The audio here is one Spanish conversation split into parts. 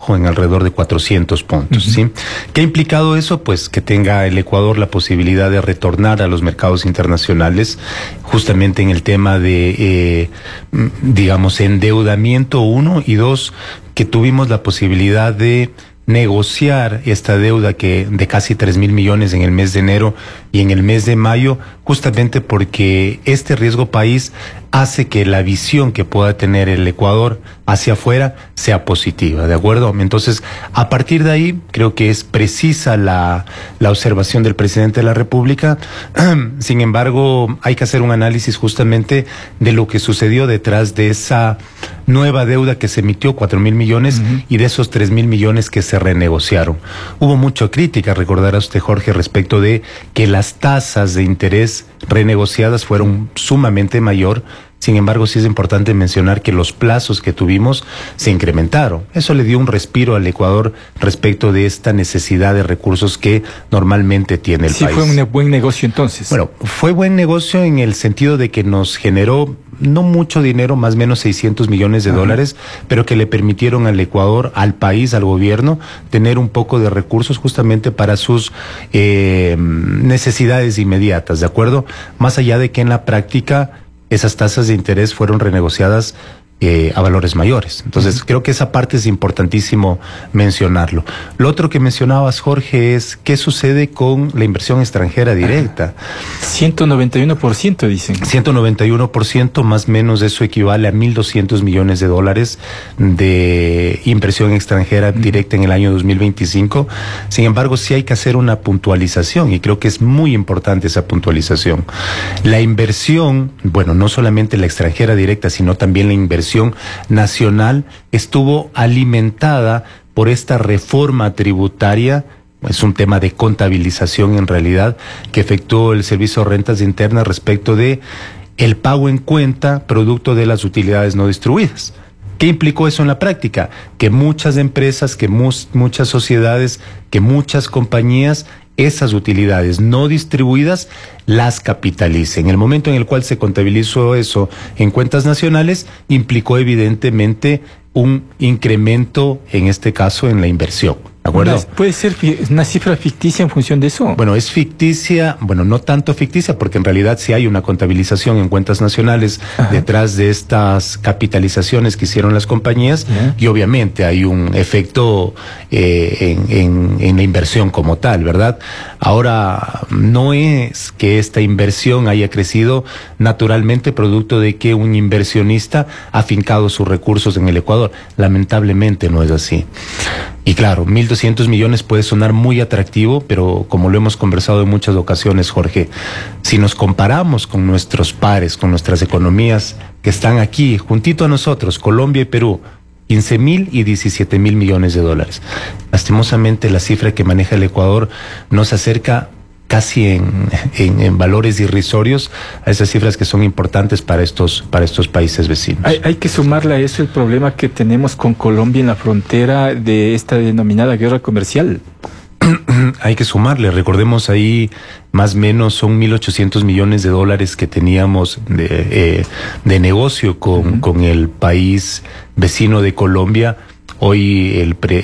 en alrededor de 400 puntos, ¿sí? ¿Qué ha implicado eso? Pues que tenga el Ecuador la posibilidad de retornar a los mercados internacionales, justamente en el tema de, digamos, endeudamiento, uno, y dos, que tuvimos la posibilidad de negociar esta deuda de casi 3.000 millones en el mes de enero y en el mes de mayo, justamente porque este riesgo país hace que la visión que pueda tener el Ecuador hacia afuera sea positiva, ¿de acuerdo? Entonces, a partir de ahí, creo que es precisa la observación del presidente de la República. Sin embargo, hay que hacer un análisis justamente de lo que sucedió detrás de esa nueva deuda que se emitió, 4.000 millones, y de esos 3.000 millones que se renegociaron. Hubo mucha crítica, recordará usted, Jorge, respecto de que las tasas de interés renegociadas fueron sumamente mayor. Sin embargo, sí es importante mencionar que los plazos que tuvimos se incrementaron. Eso le dio un respiro al Ecuador respecto de esta necesidad de recursos que normalmente tiene el país. Sí, fue un buen negocio entonces. Bueno, fue buen negocio en el sentido de que nos generó no mucho dinero, más o menos 600 millones de dólares, pero que le permitieron al Ecuador, al país, al gobierno, tener un poco de recursos justamente para sus necesidades inmediatas, ¿de acuerdo? Más allá de que en la práctica esas tasas de interés fueron renegociadas a valores mayores. Entonces, creo que esa parte es importantísimo mencionarlo. Lo otro que mencionabas, Jorge, es qué sucede con la inversión extranjera directa. 191% dicen. 191%, más o menos eso equivale a 1.200 millones de dólares de inversión extranjera directa en el año 2025. Sin embargo, sí hay que hacer una puntualización y creo que es muy importante esa puntualización. La inversión, bueno, no solamente la extranjera directa, sino también la inversión nacional estuvo alimentada por esta reforma tributaria. Es un tema de contabilización en realidad que efectuó el Servicio de Rentas Internas respecto de el pago en cuenta producto de las utilidades no distribuidas. ¿Qué implicó eso en la práctica? Que muchas empresas, que muchas sociedades, que muchas compañías, esas utilidades no distribuidas las capitalicen. El momento en el cual se contabilizó eso en cuentas nacionales implicó evidentemente un incremento, en este caso, en la inversión. ¿De acuerdo? ¿Puede ser una cifra ficticia en función de eso? Bueno, es ficticia, bueno, no tanto ficticia, porque en realidad sí hay una contabilización en cuentas nacionales detrás de estas capitalizaciones que hicieron las compañías, y obviamente hay un efecto en la inversión como tal, ¿verdad? Ahora, no es que esta inversión haya crecido naturalmente producto de que un inversionista ha fincado sus recursos en el Ecuador. Lamentablemente no es así. Y claro, 1.200 millones puede sonar muy atractivo, pero como lo hemos conversado en muchas ocasiones, Jorge, si nos comparamos con nuestros pares, con nuestras economías que están aquí, juntito a nosotros, Colombia y Perú, 15.000 y 17.000 millones de dólares. Lastimosamente, la cifra que maneja el Ecuador nos acerca casi en valores irrisorios a esas cifras que son importantes para estos países vecinos. Hay que sumarle a eso el problema que tenemos con Colombia en la frontera de esta denominada guerra comercial. Hay que sumarle, recordemos ahí más o menos son 1.800 millones de dólares que teníamos de negocio con el país vecino de Colombia. Hoy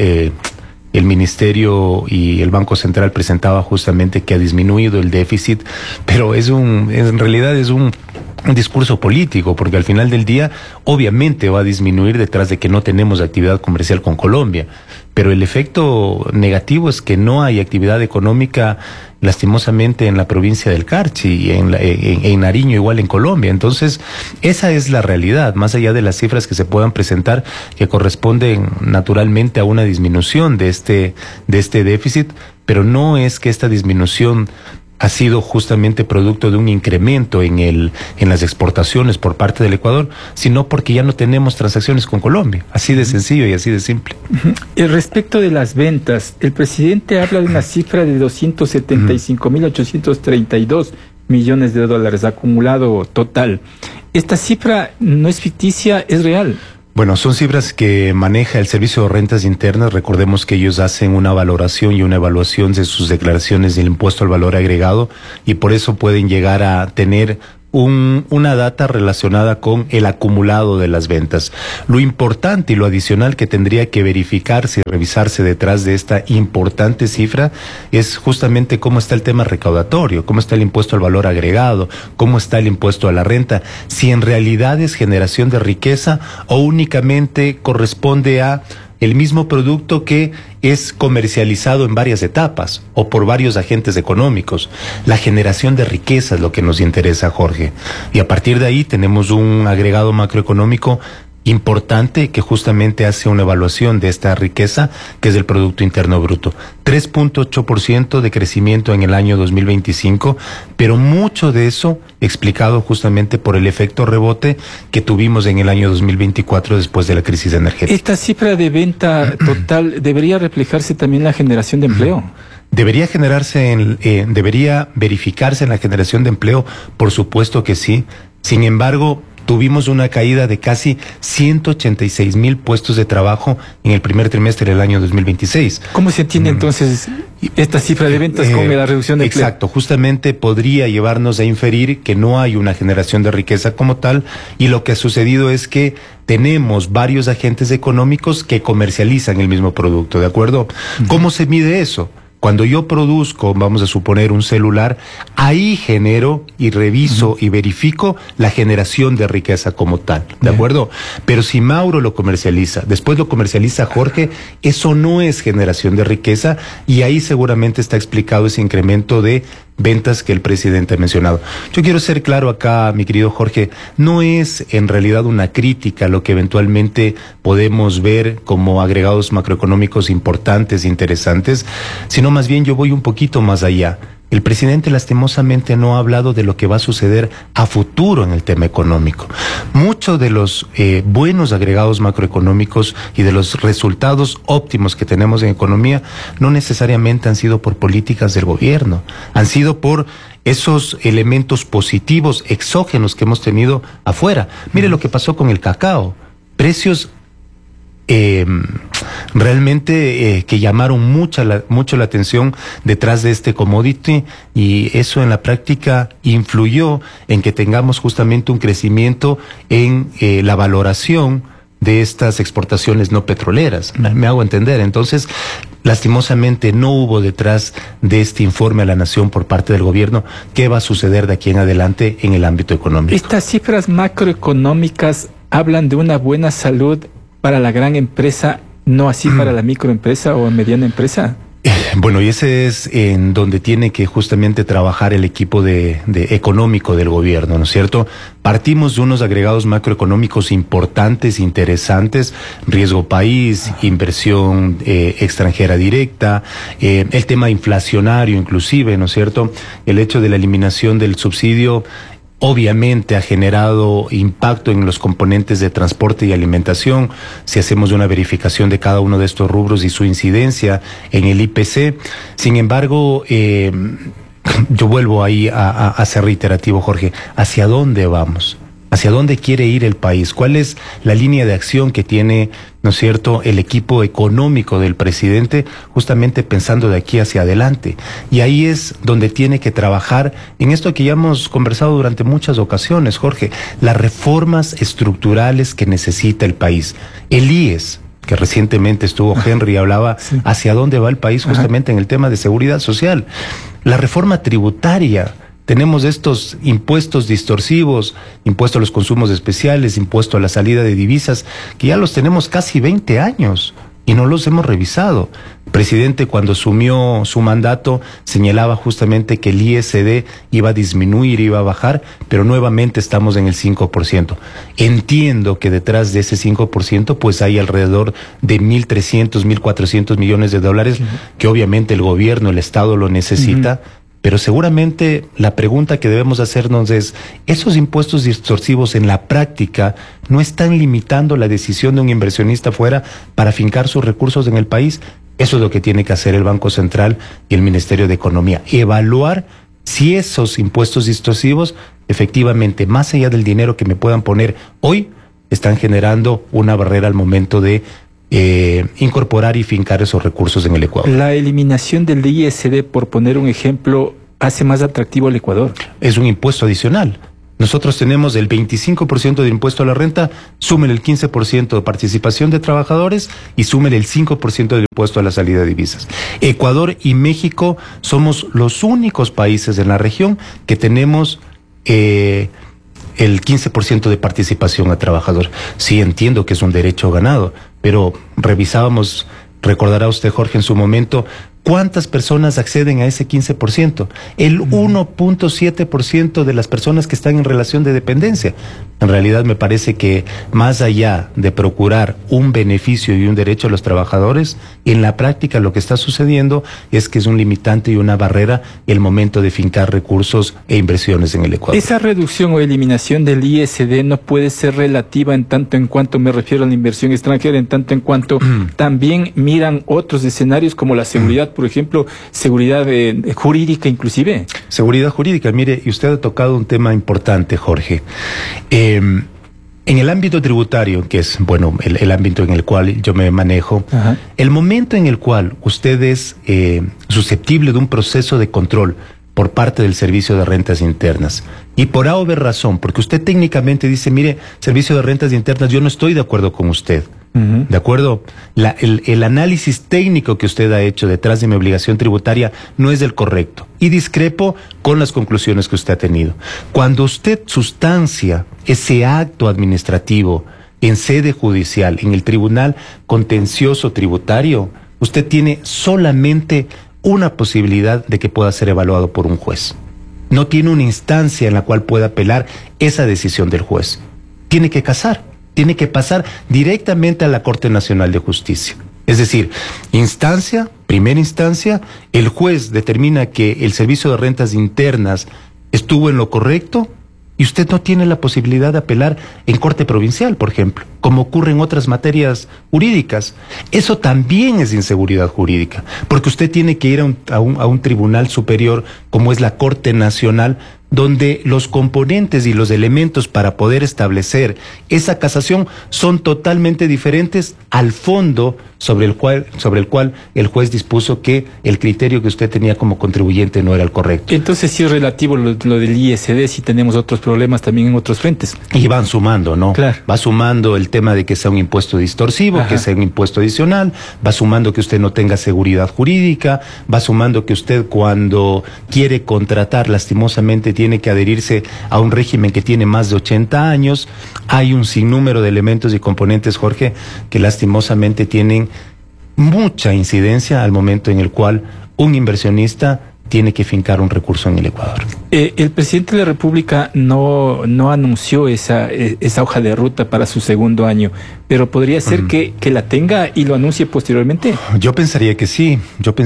el Ministerio y el Banco Central presentaba justamente que ha disminuido el déficit, pero en realidad es un discurso político, porque al final del día obviamente va a disminuir detrás de que no tenemos actividad comercial con Colombia, pero el efecto negativo es que no hay actividad económica lastimosamente en la provincia del Carchi y en Nariño, igual en Colombia. Entonces, esa es la realidad, más allá de las cifras que se puedan presentar, que corresponden naturalmente a una disminución de este déficit, pero no es que esta disminución ha sido justamente producto de un incremento en las exportaciones por parte del Ecuador, sino porque ya no tenemos transacciones con Colombia. Así de sencillo y así de simple. Respecto de las ventas, el presidente habla de una cifra de 275.832 millones de dólares acumulado total. ¿Esta cifra no es ficticia, es real? Bueno, son cifras que maneja el Servicio de Rentas Internas. Recordemos que ellos hacen una valoración y una evaluación de sus declaraciones del impuesto al valor agregado, y por eso pueden llegar a tener una data relacionada con el acumulado de las ventas. Lo importante y lo adicional que tendría que verificarse y revisarse detrás de esta importante cifra es justamente cómo está el tema recaudatorio, cómo está el impuesto al valor agregado, cómo está el impuesto a la renta, si en realidad es generación de riqueza o únicamente corresponde a el mismo producto que es comercializado en varias etapas o por varios agentes económicos. La generación de riqueza es lo que nos interesa, Jorge. Y a partir de ahí tenemos un agregado macroeconómico importante que justamente hace una evaluación de esta riqueza, que es el Producto Interno Bruto. 3.8% de crecimiento en el año 2025, pero mucho de eso explicado justamente por el efecto rebote que tuvimos en el año 2024 después de la crisis energética. ¿Esta cifra de venta total debería reflejarse también en la generación de empleo? Debería debería verificarse en la generación de empleo, por supuesto que sí. Sin embargo, tuvimos una caída de casi 186,000 puestos de trabajo en el primer trimestre del año 2026. ¿Cómo se entiende entonces esta cifra de ventas con la reducción de empleo? Exacto, justamente podría llevarnos a inferir que no hay una generación de riqueza como tal, y lo que ha sucedido es que tenemos varios agentes económicos que comercializan el mismo producto, ¿de acuerdo? ¿Cómo se mide eso? Cuando yo produzco, vamos a suponer, un celular, ahí genero y reviso y verifico la generación de riqueza como tal, ¿de acuerdo? Pero si Mauro lo comercializa, después lo comercializa Jorge, eso no es generación de riqueza, y ahí seguramente está explicado ese incremento de ventas que el presidente ha mencionado. Yo quiero ser claro acá, mi querido Jorge, no es en realidad una crítica lo que eventualmente podemos ver como agregados macroeconómicos importantes, interesantes, sino más bien yo voy un poquito más allá. El presidente lastimosamente no ha hablado de lo que va a suceder a futuro en el tema económico. Muchos de los buenos agregados macroeconómicos y de los resultados óptimos que tenemos en economía no necesariamente han sido por políticas del gobierno, han sido por esos elementos positivos exógenos que hemos tenido afuera. Mire lo que pasó con el cacao. Precios realmente que llamaron mucho la atención detrás de este commodity, y eso en la práctica influyó en que tengamos justamente un crecimiento en la valoración de estas exportaciones no petroleras. Me hago entender. Entonces, lastimosamente no hubo detrás de este informe a la nación por parte del gobierno qué va a suceder de aquí en adelante en el ámbito económico. Estas cifras macroeconómicas hablan de una buena salud para la gran empresa, no así para la microempresa o mediana empresa. Bueno, y ese es en donde tiene que justamente trabajar el equipo de económico del gobierno, ¿no es cierto? Partimos de unos agregados macroeconómicos importantes, interesantes: riesgo país, inversión extranjera directa, el tema inflacionario inclusive, ¿no es cierto? El hecho de la eliminación del subsidio obviamente ha generado impacto en los componentes de transporte y alimentación, si hacemos una verificación de cada uno de estos rubros y su incidencia en el IPC. Sin embargo, yo vuelvo ahí a ser reiterativo, Jorge. ¿Hacia dónde vamos? ¿Hacia dónde quiere ir el país? ¿Cuál es la línea de acción que tiene, ¿no es cierto?, el equipo económico del presidente, justamente pensando de aquí hacia adelante? Y ahí es donde tiene que trabajar en esto que ya hemos conversado durante muchas ocasiones, Jorge: las reformas estructurales que necesita el país. El IES, que recientemente estuvo Henry, hablaba hacia dónde va el país justamente en el tema de seguridad social. La reforma tributaria. Tenemos estos impuestos distorsivos, impuesto a los consumos especiales, impuesto a la salida de divisas, que ya los tenemos casi 20 años y no los hemos revisado. El presidente, cuando asumió su mandato, señalaba justamente que el ISD iba a disminuir, iba a bajar, pero nuevamente estamos en el 5%. Entiendo que detrás de ese 5% pues hay alrededor de 1.300, 1.400 millones de dólares, que obviamente el gobierno, el Estado lo necesita. Pero seguramente la pregunta que debemos hacernos es: ¿esos impuestos distorsivos en la práctica no están limitando la decisión de un inversionista fuera para fincar sus recursos en el país? Eso es lo que tiene que hacer el Banco Central y el Ministerio de Economía: evaluar si esos impuestos distorsivos efectivamente, más allá del dinero que me puedan poner hoy, están generando una barrera al momento de incorporar y fincar esos recursos en el Ecuador. La eliminación del ISD, por poner un ejemplo, hace más atractivo al Ecuador. Es un impuesto adicional. Nosotros tenemos el 25% de impuesto a la renta, súmele el 15% de participación de trabajadores y súmele el 5% del impuesto a la salida de divisas. Ecuador y México somos los únicos países en la región que tenemos el 15% de participación a trabajador. Sí, entiendo que es un derecho ganado, pero revisábamos, recordará usted, Jorge, en su momento, ¿cuántas personas acceden a ese 15%? El 1.7% de las personas que están en relación de dependencia. En realidad me parece que más allá de procurar un beneficio y un derecho a los trabajadores, en la práctica lo que está sucediendo es que es un limitante y una barrera el momento de fincar recursos e inversiones en el Ecuador. Esa reducción o eliminación del ISD no puede ser relativa en tanto en cuanto, me refiero a la inversión extranjera, en tanto en cuanto también miran otros escenarios como la seguridad, por ejemplo, seguridad jurídica inclusive. Seguridad jurídica, mire, y usted ha tocado un tema importante, Jorge. En el ámbito tributario, que es, bueno, el ámbito en el cual yo me manejo, el momento en el cual usted es susceptible de un proceso de control por parte del Servicio de Rentas Internas, y por A o B razón, porque usted técnicamente dice, mire, Servicio de Rentas Internas, yo no estoy de acuerdo con usted. ¿De acuerdo? El análisis técnico que usted ha hecho detrás de mi obligación tributaria no es el correcto. Y discrepo con las conclusiones que usted ha tenido. Cuando usted sustancia ese acto administrativo en sede judicial, en el Tribunal Contencioso Tributario, usted tiene solamente una posibilidad de que pueda ser evaluado por un juez. No tiene una instancia en la cual pueda apelar esa decisión del juez. Tiene que tiene que pasar directamente a la Corte Nacional de Justicia. Es decir, primera instancia, el juez determina que el Servicio de Rentas Internas estuvo en lo correcto y usted no tiene la posibilidad de apelar en Corte Provincial, por ejemplo, como ocurre en otras materias jurídicas. Eso también es inseguridad jurídica, porque usted tiene que ir a un tribunal superior como es la Corte Nacional, donde los componentes y los elementos para poder establecer esa casación son totalmente diferentes al fondo sobre el cual el juez dispuso que el criterio que usted tenía como contribuyente no era el correcto. Entonces sí es relativo lo del ISD, si tenemos otros problemas también en otros frentes. Y van sumando, ¿no? Claro. Va sumando el tema de que sea un impuesto distorsivo, que sea un impuesto adicional, va sumando que usted no tenga seguridad jurídica, va sumando que usted cuando quiere contratar lastimosamente tiene que adherirse a un régimen que tiene más de 80 años. Hay un sinnúmero de elementos y componentes, Jorge, que lastimosamente tienen mucha incidencia al momento en el cual un inversionista tiene que fincar un recurso en el Ecuador. El presidente de la República no anunció esa hoja de ruta para su segundo año, pero podría ser que la tenga y lo anuncie posteriormente. Yo pensaría que sí.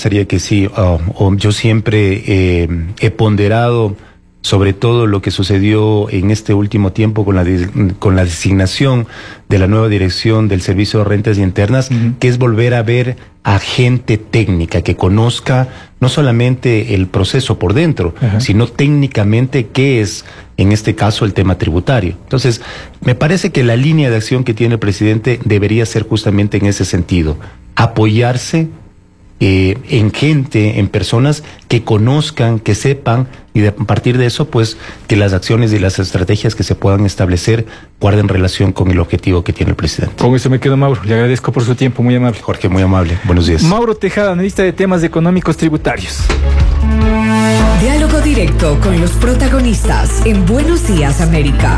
Yo siempre he ponderado sobre todo lo que sucedió en este último tiempo con la designación de la nueva dirección del Servicio de Rentas Internas, que es volver a ver a gente técnica que conozca no solamente el proceso por dentro, sino técnicamente qué es, en este caso, el tema tributario. Entonces, me parece que la línea de acción que tiene el presidente debería ser justamente en ese sentido, apoyarse en gente, en personas que conozcan, que sepan, y a partir de eso, pues, que las acciones y las estrategias que se puedan establecer guarden relación con el objetivo que tiene el presidente. Con eso me quedo, Mauro. Le agradezco por su tiempo, muy amable. Jorge, muy amable. Buenos días. Mauro Tejada, analista de temas económicos tributarios. Diálogo directo con los protagonistas en Buenos Días, América.